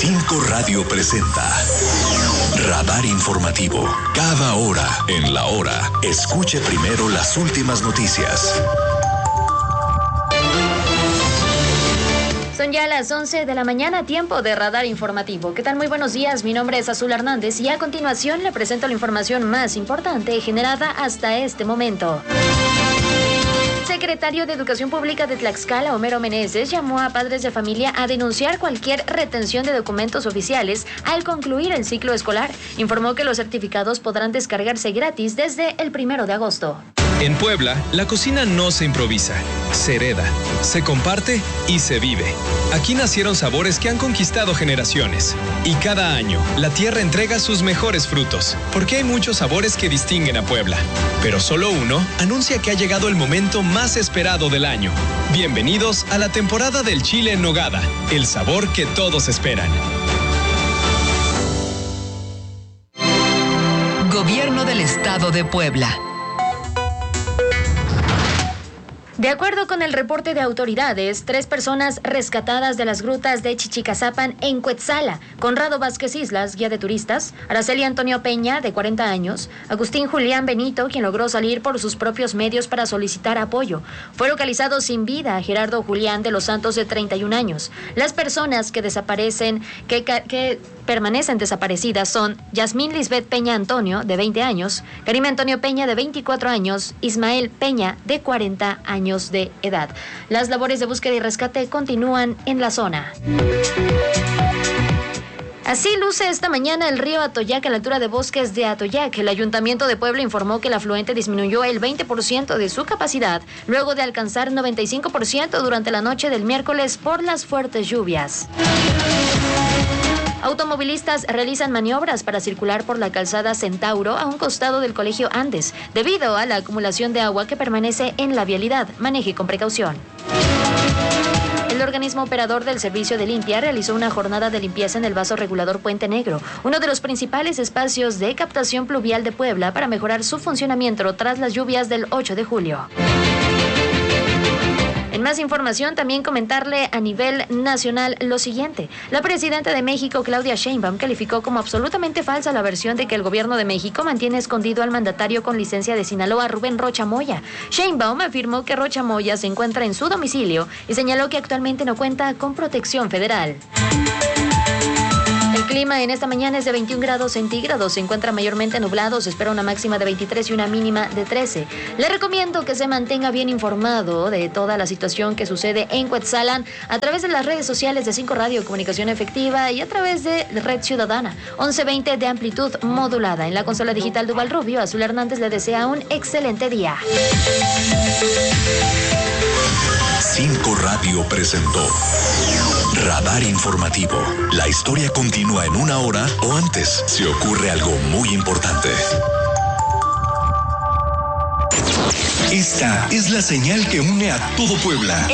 5 Radio presenta Radar Informativo. Cada hora en la hora, escuche primero las últimas noticias. Son ya las 11 de la mañana, tiempo de Radar Informativo. ¿Qué tal? Muy buenos días, mi nombre es Azul Hernández y a continuación le presento la información más importante generada hasta este momento. El secretario de Educación Pública de Tlaxcala, Homero Meneses, llamó a padres de familia a denunciar cualquier retención de documentos oficiales al concluir el ciclo escolar. Informó que los certificados podrán descargarse gratis desde el 1 de agosto. En Puebla, la cocina no se improvisa, se hereda, se comparte y se vive. Aquí nacieron sabores que han conquistado generaciones. Y cada año, la tierra entrega sus mejores frutos, porque hay muchos sabores que distinguen a Puebla. Pero solo uno anuncia que ha llegado el momento más esperado del año. Bienvenidos a la temporada del chile en nogada, el sabor que todos esperan. Gobierno del Estado de Puebla. De acuerdo con el reporte de autoridades, 3 personas rescatadas de las grutas de Chichicazapan en Cuetzala: Conrado Vázquez Islas, guía de turistas; Araceli Antonio Peña, de 40 años; Agustín Julián Benito, quien logró salir por sus propios medios para solicitar apoyo. Fue localizado sin vida Gerardo Julián de los Santos, de 31 años. Las personas que permanecen desaparecidas son Yasmín Lisbeth Peña Antonio, de 20 años, Karime Antonio Peña, de 24 años, Ismael Peña, de 40 años de edad. Las labores de búsqueda y rescate continúan en la zona. Así luce esta mañana el río Atoyac a la altura de Bosques de Atoyac. El Ayuntamiento de Puebla informó que el afluente disminuyó el 20% de su capacidad, luego de alcanzar 95% durante la noche del miércoles por las fuertes lluvias. Automovilistas realizan maniobras para circular por la calzada Centauro a un costado del Colegio Andes, debido a la acumulación de agua que permanece en la vialidad. Maneje con precaución. El organismo operador del Servicio de Limpia realizó una jornada de limpieza en el vaso regulador Puente Negro, uno de los principales espacios de captación pluvial de Puebla, para mejorar su funcionamiento tras las lluvias del 8 de julio. En más información, también comentarle a nivel nacional lo siguiente. La presidenta de México, Claudia Sheinbaum, calificó como absolutamente falsa la versión de que el gobierno de México mantiene escondido al mandatario con licencia de Sinaloa, Rubén Rocha Moya. Sheinbaum afirmó que Rocha Moya se encuentra en su domicilio y señaló que actualmente no cuenta con protección federal. El clima en esta mañana es de 21 grados centígrados, se encuentra mayormente nublado, se espera una máxima de 23 y una mínima de 13. Le recomiendo que se mantenga bien informado de toda la situación que sucede en Cuetzalan a través de las redes sociales de 5 Radio Comunicación Efectiva y a través de Red Ciudadana 1120 de amplitud modulada. En la consola digital de Uval Rubio, Azul Hernández le desea un excelente día. 5 Radio presentó Radar Informativo. La historia continúa en 1 hora o antes si ocurre algo muy importante. Esta es la señal que une a todo Puebla.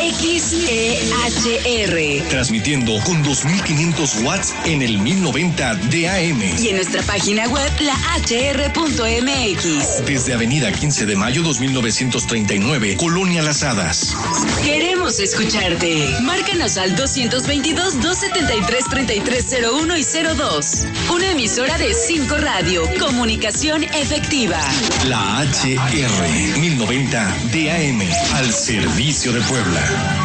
XEHR. Transmitiendo con 2500 watts en el 1090 de AM. Y en nuestra página web, lahr.mx. Desde Avenida 15 de Mayo 2939, Colonia Las Hadas. Queremos escucharte. Márcanos al 222-273-3301 y 02. Una emisora de 5 Radio. Comunicación efectiva. La HR 1090 DAM, al servicio de Puebla.